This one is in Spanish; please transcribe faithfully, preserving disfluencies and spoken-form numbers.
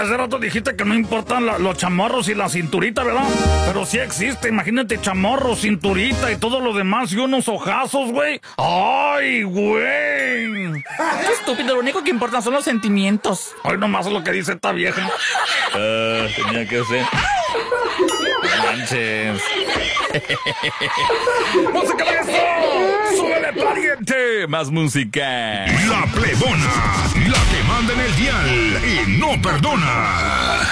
hace rato dijiste que no importan la, los chamorros y la cinturita, ¿verdad? Pero sí existe, imagínate chamorros, cinturita y todo lo demás y unos ojazos, güey. ¡Ay, güey! Qué estúpido, lo único que importa son los sentimientos. Ay, nomás es lo que dice esta vieja. Ah, tenía que ser. No manches. ¡Música de esto! ¡Súbele, pariente! Más música. La Plebona, la que manda en el dial y no perdona.